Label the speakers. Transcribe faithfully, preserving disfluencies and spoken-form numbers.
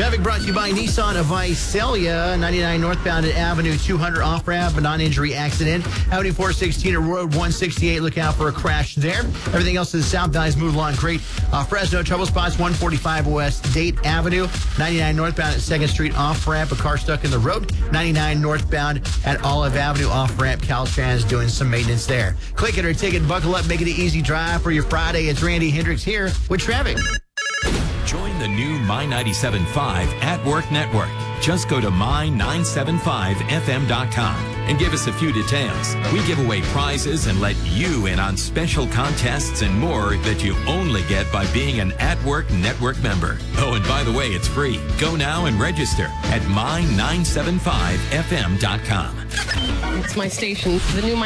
Speaker 1: Traffic brought to you by Nissan of Visalia, ninety-nine northbound at Avenue two hundred off-ramp, a non-injury accident. Avenue four sixteen at Road one sixty-eight, look out for a crash there. Everything else in the south valley is moving along great. Uh, Fresno, trouble spots, one forty-five West Date Avenue, ninety-nine northbound at second Street off-ramp, a car stuck in the road. ninety-nine northbound at Olive Avenue off-ramp, Caltrans doing some maintenance there. Click it or ticket, buckle up, make it an easy drive for your Friday. It's Randy Hendricks here with traffic.
Speaker 2: Join the new My ninety-seven point five At Work Network. Just go to my nine seven five f m dot com and give us a few details. We give away prizes and let you in on special contests and more that you only get by being an At Work Network member. Oh, and by the way, it's free. Go now and register at my nine seven five f m dot com.
Speaker 3: It's my station, the new